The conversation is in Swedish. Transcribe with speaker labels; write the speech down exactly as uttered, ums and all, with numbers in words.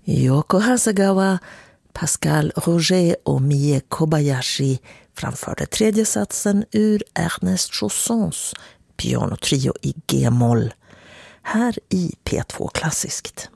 Speaker 1: Yoko Hasegawa, Pascal Roger och Mie Kobayashi framförde tredje satsen ur Ernest Chaussons pianotrio i G-moll här i P två Klassiskt.